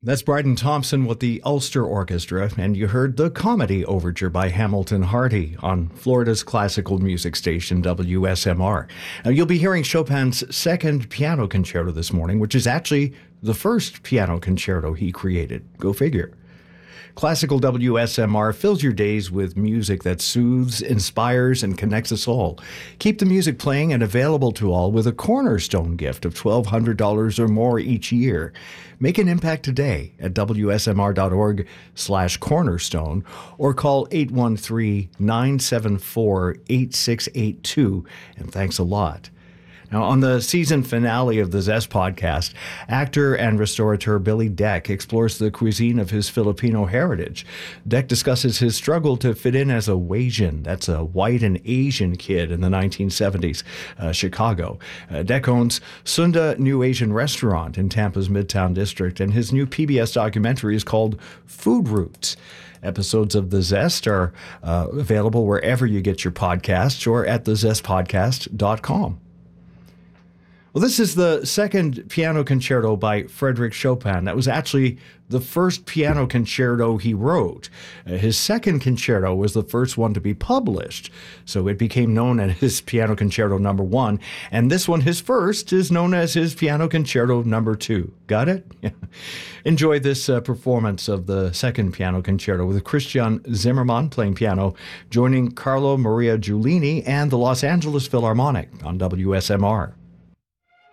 That's Bryden Thompson with the Ulster Orchestra, and you heard the Comedy Overture by Hamilton Hardy on Florida's classical music station, WSMR. Now, you'll be hearing Chopin's second piano concerto this morning, which is actually the first piano concerto he created. Go figure. Classical WSMR fills your days with music that soothes, inspires, and connects us all. Keep the music playing and available to all with a cornerstone gift of $1,200 or more each year. Make an impact today at wsmr.org/cornerstone or call 813-974-8682. And thanks a lot. Now, on the season finale of the Zest podcast, actor and restaurateur Billy Deck explores the cuisine of his Filipino heritage. Deck discusses his struggle to fit in as a Wasian, that's a white and Asian kid in the 1970s, Chicago. Deck owns Sunda New Asian Restaurant in Tampa's Midtown District, and his new PBS documentary is called Food Roots. Episodes of The Zest are available wherever you get your podcasts or at thezestpodcast.com. Well, this is the second piano concerto by Frédéric Chopin. That was actually the first piano concerto he wrote. His second concerto was the first one to be published, so it became known as his Piano Concerto No. 1, and this one, his first, is known as his Piano Concerto No. 2. Got it? Enjoy this performance of the second piano concerto with Christian Zimmermann playing piano, joining Carlo Maria Giulini and the Los Angeles Philharmonic on WSMR.